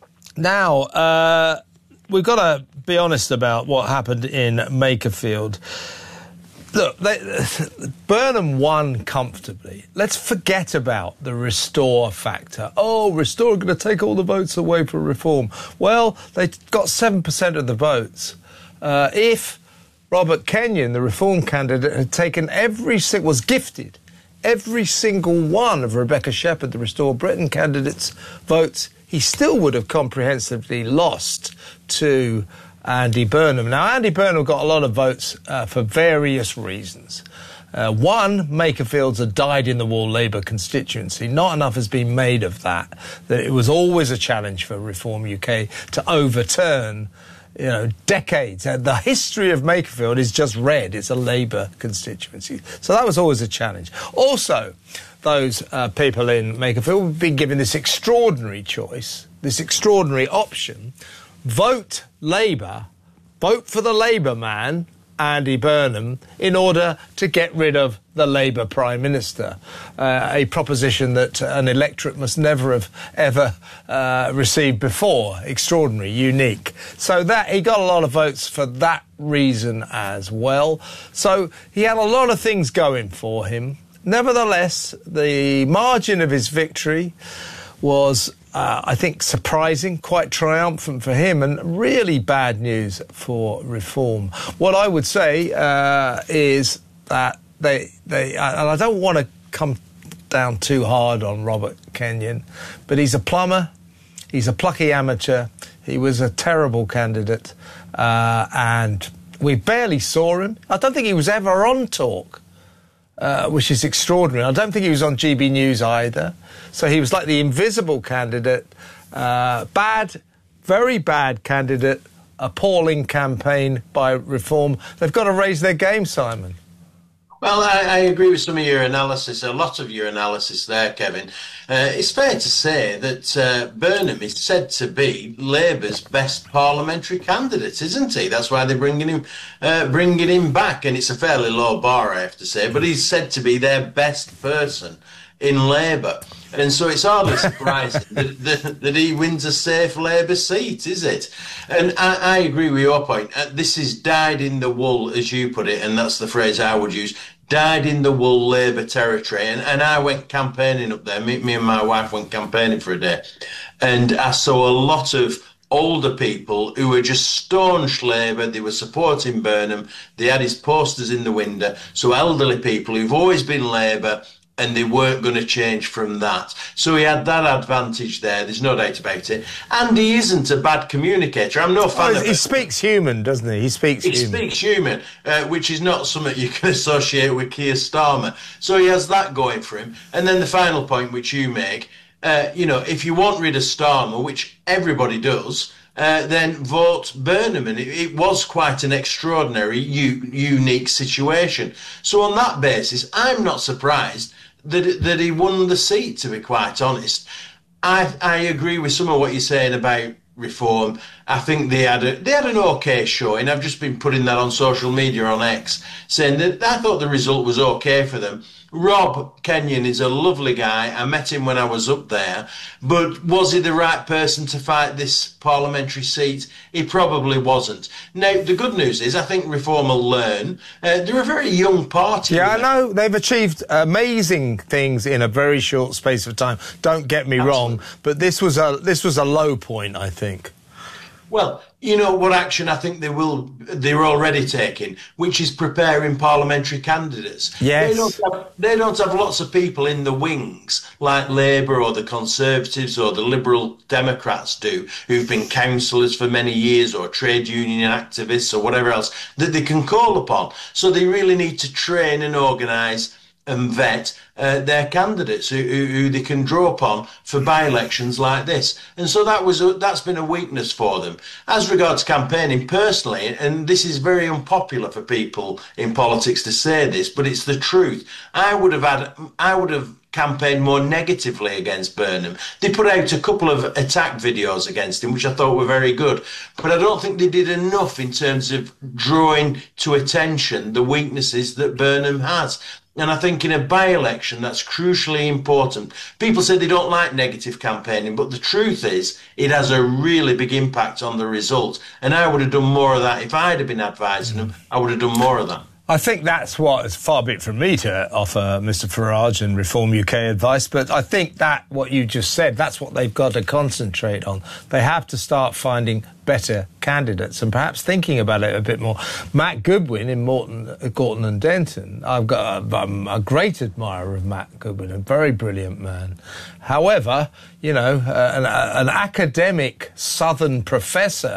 A: Now, we've got to be honest about what happened in Makerfield. Look, Burnham won comfortably. Let's forget about the Restore factor. Oh, Restore are going to take all the votes away from Reform. Well, they got 7% of the votes. If Robert Kenyon, the Reform candidate, had taken was gifted every single one of Rebecca Shepherd, the Restore Britain candidate's votes, he still would have comprehensively lost to Andy Burnham. Now, Andy Burnham got a lot of votes for various reasons. One, Makerfield's a dyed-in-the-wall Labour constituency. Not enough has been made of that it was always a challenge for Reform UK to overturn, decades. The history of Makerfield is just red. It's a Labour constituency. So that was always a challenge. Also, those people in Makerfield have been given this extraordinary choice, this extraordinary option. Vote Labour, vote for the Labour man, Andy Burnham, in order to get rid of the Labour Prime Minister, a proposition that an electorate must never have ever received before. Extraordinary, unique. So that he got a lot of votes for that reason as well. So he had a lot of things going for him. Nevertheless, the margin of his victory was, I think, surprising, quite triumphant for him, and really bad news for Reform. What I would say is that and I don't want to come down too hard on Robert Kenyon, but he's a plumber, he's a plucky amateur, he was a terrible candidate, and we barely saw him. I don't think he was ever on Talk. Which is extraordinary. I don't think he was on GB News either. So he was like the invisible candidate. Bad, very bad candidate. Appalling campaign by Reform. They've got to raise their game, Simon.
B: Well, I agree with some of your analysis, a lot of your analysis there, Kevin. It's fair to say that Burnham is said to be Labour's best parliamentary candidate, isn't he? That's why they're bringing him back, and it's a fairly low bar, I have to say, but he's said to be their best person in Labour. And so it's hardly surprising that he wins a safe Labour seat, is it? And I agree with your point. This is dyed-in-the-wool, as you put it, and that's the phrase I would use, dyed-in-the-wool Labour territory. And I went campaigning up there. Me and my wife went campaigning for a day. And I saw a lot of older people who were just staunch Labour. They were supporting Burnham. They had his posters in the window. So elderly people who've always been Labour, and they weren't going to change from that. So he had that advantage there, there's no doubt about it. And he isn't a bad communicator. I'm no fan of it.
A: He speaks human, doesn't he? He speaks
B: human, which is not something you can associate with Keir Starmer. So he has that going for him. And then the final point which you make, if you want rid of Starmer, which everybody does, then vote Burnham. And it was quite an extraordinary, unique situation. So on that basis, I'm not surprised that he won the seat, to be quite honest. I agree with some of what you're saying about Reform. I think they had an okay showing. I've just been putting that on social media on X, saying that I thought the result was okay for them. Rob Kenyon is a lovely guy. I met him when I was up there. But was he the right person to fight this parliamentary seat? He probably wasn't. Now, the good news is I think Reform will learn. They're a very young party.
A: Yeah, I know. They've achieved amazing things in a very short space of time. Don't get me wrong, but this was a low point, I think.
B: Well, you know what action I think they're already taking, which is preparing parliamentary candidates.
A: Yes.
B: They don't have lots of people in the wings like Labour or the Conservatives or the Liberal Democrats do, who've been councillors for many years or trade union activists or whatever else that they can call upon. So they really need to train and organise and vet their candidates who they can draw upon for by-elections like this. And so that's been a weakness for them. As regards campaigning, personally, and this is very unpopular for people in politics to say this, but it's the truth, I would have campaigned more negatively against Burnham. They put out a couple of attack videos against him, which I thought were very good. But I don't think they did enough in terms of drawing to attention the weaknesses that Burnham has. And I think in a by-election, that's crucially important. People say they don't like negative campaigning, but the truth is it has a really big impact on the result. And I would have done more of that. If I'd have been advising them, I would have done more of that.
A: I think that's what, it's far be it from me to offer Mr Farage and Reform UK advice, but I think that, what you just said, that's what they've got to concentrate on. They have to start finding better candidates and perhaps thinking about it a bit more. Matt Goodwin in Gorton and Denton, I'm a great admirer of Matt Goodwin, a very brilliant man. However, you know, an academic southern professor